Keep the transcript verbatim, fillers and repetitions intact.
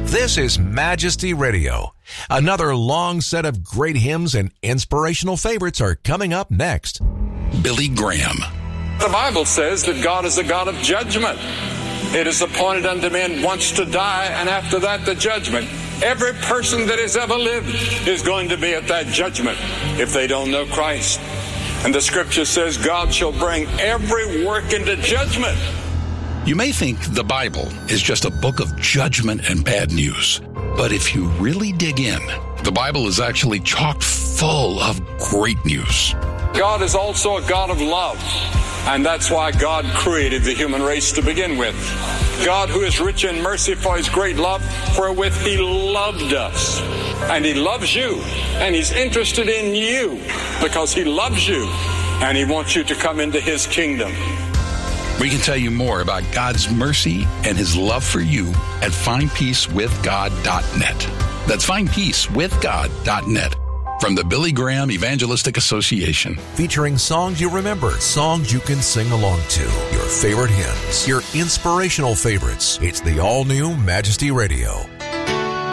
This is Majesty Radio. Another long set of great hymns and inspirational favorites are coming up next. Billy Graham. The Bible says that God is a God of judgment. It is appointed unto men once to die, and after that the judgment. Every person that has ever lived is going to be at that judgment if they don't know Christ. And the scripture says God shall bring every work into judgment. You may think the Bible is just a book of judgment and bad news. But if you really dig in, the Bible is actually chock full of great news. God is also a God of love. And that's why God created the human race to begin with. God, who is rich in mercy for his great love, wherewith he loved us. And he loves you. And he's interested in you because he loves you. And he wants you to come into his kingdom. We can tell you more about God's mercy and his love for you at find peace with god dot net. That's find peace with god dot net. From the Billy Graham Evangelistic Association. Featuring songs you remember, songs you can sing along to, your favorite hymns, your inspirational favorites. It's the all-new Majesty Radio.